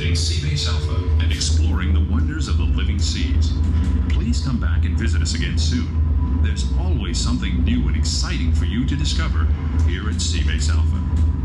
Investigating Seabase Alpha. And exploring the wonders of the living seas. Please come back and visit us again soon. There's always something new and exciting for you to discover here at Seabase Alpha.